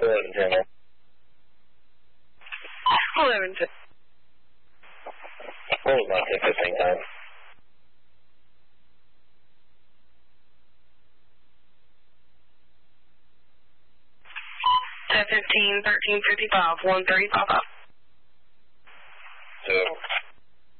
1110. 1110. What was my 10:15 time? 10:15, 13:55, 1355. So